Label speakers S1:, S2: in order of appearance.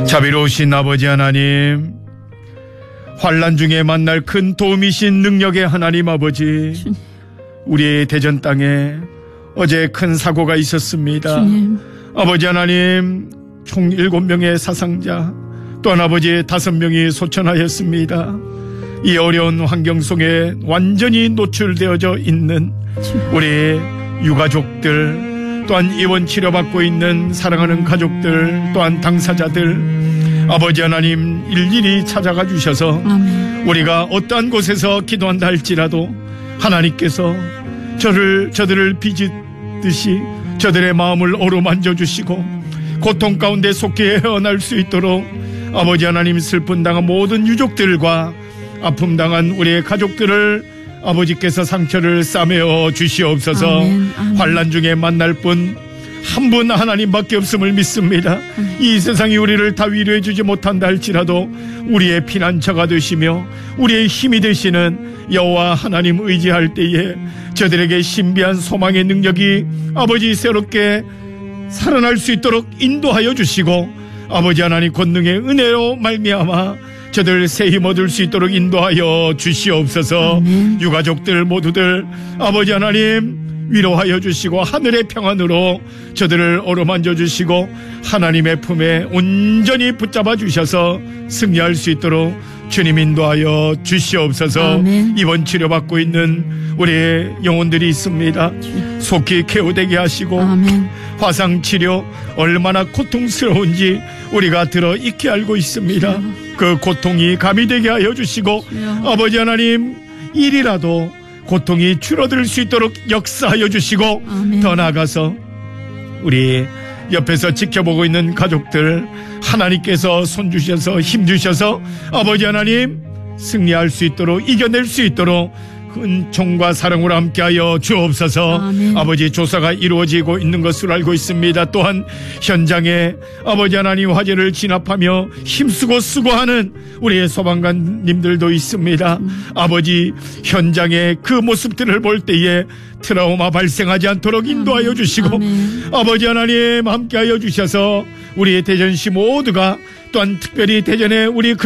S1: 자비로우신 아버지 하나님, 환난 중에 만날 큰 도움이신 능력의 하나님 아버지, 우리의 대전 땅에 어제 큰 사고가 있었습니다.
S2: 주님.
S1: 아버지 하나님, 총 7명의 사상자, 또한 아버지 5명이 소천하였습니다. 이 어려운 환경 속에 완전히 노출되어져 있는 우리 유가족들, 또한 입원 치료받고 있는 사랑하는 가족들, 또한 당사자들, 아버지 하나님 일일이 찾아가 주셔서
S2: 아멘.
S1: 우리가 어떠한 곳에서 기도한다 할지라도 하나님께서 저들을 빚듯이 저들의 마음을 어루만져 주시고 고통 가운데 속히 헤어날 수 있도록 아버지 하나님 슬픔 당한 모든 유족들과 아픔 당한 우리의 가족들을 아버지께서 상처를 싸매어 주시옵소서.
S2: 아멘, 아멘.
S1: 환난 중에 만날 분 한 분 하나님밖에 없음을 믿습니다. 이 세상이 우리를 다 위로해 주지 못한다 할지라도 우리의 피난처가 되시며 우리의 힘이 되시는 여호와 하나님 의지할 때에 저들에게 신비한 소망의 능력이 아버지 새롭게 살아날 수 있도록 인도하여 주시고 아버지 하나님 권능의 은혜로 말미암아 저들 새 힘 얻을 수 있도록 인도하여 주시옵소서.
S2: 아멘.
S1: 유가족들 모두들 아버지 하나님 위로하여 주시고 하늘의 평안으로 저들을 어루만져 주시고 하나님의 품에 온전히 붙잡아 주셔서 승리할 수 있도록 주님 인도하여 주시옵소서.
S2: 아멘.
S1: 입원 치료받고 있는 우리의 영혼들이 있습니다. 속히 쾌유되게 하시고
S2: 아멘.
S1: 화상치료 얼마나 고통스러운지 우리가 들어 익히 알고 있습니다. 그 고통이 가미되게 하여 주시고 아버지 하나님 일이라도 고통이 줄어들 수 있도록 역사하여 주시고
S2: 아멘.
S1: 더 나아가서 우리 옆에서 지켜보고 있는 가족들 하나님께서 손 주셔서 힘 주셔서 아버지 하나님 승리할 수 있도록 이겨낼 수 있도록 은총과 사랑으로 함께하여 주옵소서.
S2: 아멘.
S1: 아버지 조사가 이루어지고 있는 것으로 알고 있습니다. 또한 현장에 아버지 하나님 화재를 진압하며 힘쓰고 수고하는 우리의 소방관님들도 있습니다. 아버지 현장의 그 모습들을 볼 때에 트라우마 발생하지 않도록 인도하여 주시고
S2: 아멘.
S1: 아버지 하나님 함께하여 주셔서 우리 대전시 모두가 또한 특별히 대전의 우리